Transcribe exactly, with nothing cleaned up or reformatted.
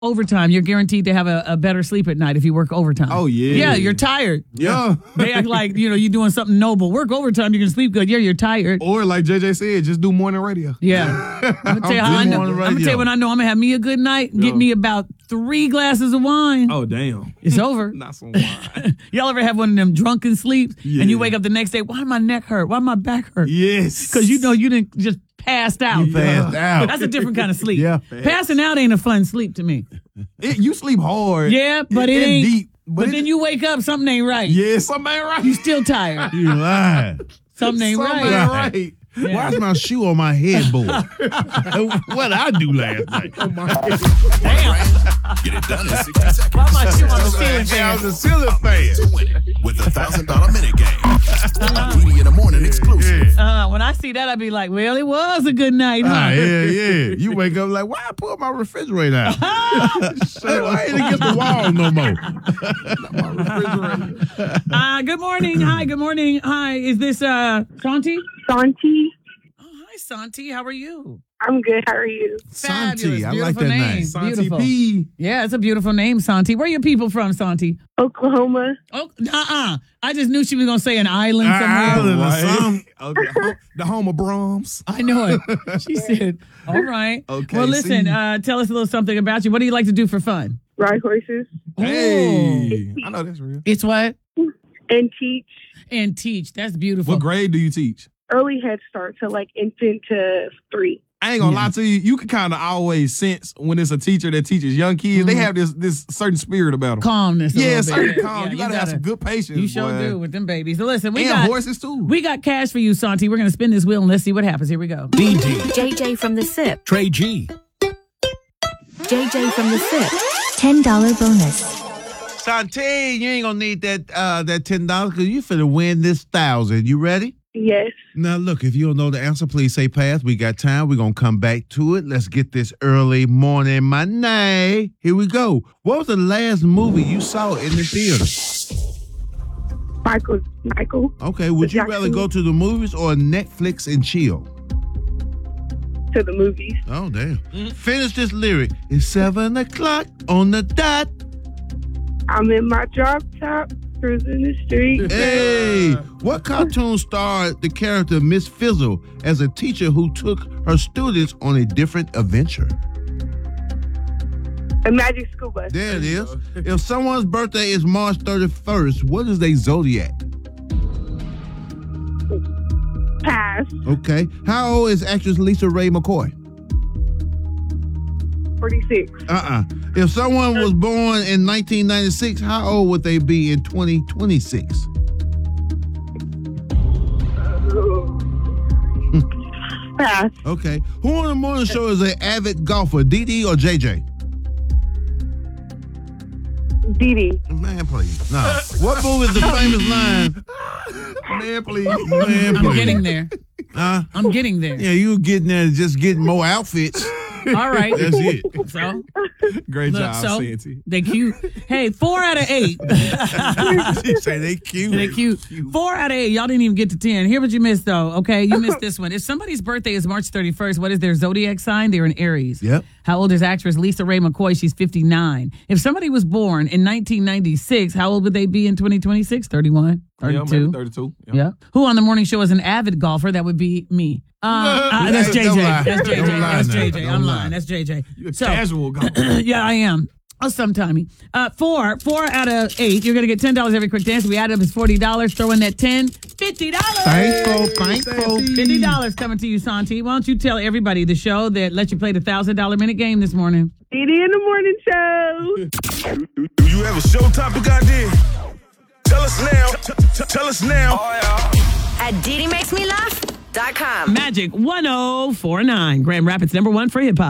overtime, you're guaranteed to have a, a better sleep at night if you work overtime. Oh, yeah. Yeah, you're tired. Yeah. They act like, you know, you're doing something noble. Work overtime, you can sleep good. Yeah, you're tired. Or like J J said, just do morning radio. Yeah. I'm gonna tell you how I good know. morning I'm gonna tell you radio. when I know I'm gonna have me a good night. Yeah. Get me about three glasses of wine. Oh, damn. It's over. Not some wine. Y'all ever have one of them drunken sleeps Yeah. and you wake up the next day? Why my neck hurt? Why my back hurt? Yes. Because you know you didn't just passed out. You passed out. That's a different kind of sleep. Yeah. Passing out ain't a fun sleep to me. It, you sleep hard. Yeah, but it, it ain't deep. But, But, it, then you wake up, something ain't right. Yeah, something ain't right. You still tired. You lying. Something ain't Something right. ain't Right. right. Yeah. Why's my shoe on my headboard? What did I do last night? Damn. Get it done in sixty seconds. Why my shoe on the ceiling Yeah, I fan? was a ceiling fan. To win it with a thousand dollar minute game. T D in the morning exclusive. Uh, when I see that, I'd be like, well, it was a good night, huh? Ah, yeah, yeah. You wake up like, why I pull my refrigerator out? Shit, why ain't against the wall no more? Uh, good morning. Hi, good morning. Hi, is this uh, Santi? Santi. Oh, hi, Santi. How are you? I'm good. How are you? Santi, Fabulous. I like Beautiful that name. name. Santi Beautiful. P. Yeah, it's a beautiful name, Santi. Where are your people from, Santi? Oklahoma. Oh, uh-uh. I just knew she was going to say an island An somewhere. island. or Right. something. Okay. Ho- The home of Brahms. I know it. She said, all right. Okay, Well, listen, see. uh, tell us a little something about you. What do you like to do for fun? Ride horses Hey. I know that's real. It's what? and teach And teach. That's beautiful. What grade do you teach? early Head Start, so like infant to three. I ain't gonna Yeah. lie to you. You can kind of always sense when it's a teacher that teaches young kids. They Mhm. have this this certain spirit about them. Calmness. a Yeah, little certain bit. calm. Yeah, you, gotta have some good patience. You sure boy. do with them babies. So listen, we And got horses too. we got cash for you, Santi. We're gonna spin this wheel and let's see what happens. Here we go. D J, J J from the S I P. Trey G, J J from the S I P. ten dollar bonus. Santi, you ain't gonna need that uh, that ten dollars because you finna win this thousand. You ready? Yes. Now, look, if you don't know the answer, please say pass. We got time. We're going to come back to it. Let's get this early morning money. Here we go. What was the last movie you saw in the theater? Michael. Michael Okay, would you rather go to the movies or Netflix and chill? to the movies. Oh, damn. Finish this lyric. It's seven o'clock on the dot. I'm in my drop top, cruising the street. Hey, what cartoon starred the character Miss Fizzle as a teacher who took her students on a different adventure? A Magic School Bus. There it is. If someone's birthday is March thirty-first, what is their zodiac? Pass. Okay. How old is actress Lisa Ray McCoy? forty-six. Uh-uh. If someone was born in nineteen ninety-six, how old would they be in twenty twenty-six? Pass. Okay. Who on the morning show is an avid golfer, D D or J J? Dee Dee. Man, please. No. What movie is the famous line? Man, please. Man, I'm please. getting there. Huh? I'm getting there. Yeah, you getting there and just getting more outfits. All right. That's it. So Great Look, job, so- Santi. they cute. Hey, four out of eight. She say they cute. They cute. Four out of eight. Y'all didn't even get to ten. Here what you missed though. Okay, you missed this one. If somebody's birthday is March thirty-first, what is their zodiac sign? They're an Aries. Yep. How old is actress Lisa Ray McCoy? She's fifty-nine. If somebody was born in nineteen ninety-six, how old would they be in twenty twenty-six? thirty-one, Yeah, thirty-two. maybe thirty-two. Yeah. Yeah. Who on the morning show is an avid golfer? That would be me. Uh, uh, that's J J. Don't lie. That's J J. Don't lie That's now. J J. Don't I'm lie. lying. That's J J. You're a So, casual golfer. yeah, I am. Oh, sometimey. Uh, four, four out of eight. You're gonna get ten dollars every quick dance. We add up is forty dollars. Throw in that ten, fifty dollars. Thankful, thankful. Fifty dollars coming to you, Santi. Why don't you tell everybody the show that let you play the thousand dollar minute game this morning? Dee Dee in the morning show. Do you have a show topic idea? Tell us now. T- t- Tell us now. At Dee Dee Makes Me Laugh dot com. Magic one oh four nine, Grand Rapids number one for hip hop.